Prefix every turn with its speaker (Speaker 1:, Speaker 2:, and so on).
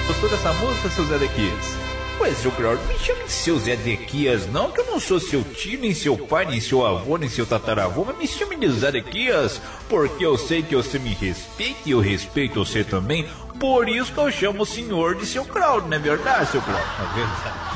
Speaker 1: Gostou dessa música, seu Zedequias?
Speaker 2: Ué, seu Claudio, me chame de seu Zedequias não, que eu não sou seu tio, nem seu pai, nem seu avô, nem seu tataravô, mas me chame de Zedequias, porque eu sei que você me respeita e eu respeito você também, por isso que eu chamo o senhor de seu Claudio, não é verdade, seu Claudio?
Speaker 1: É verdade.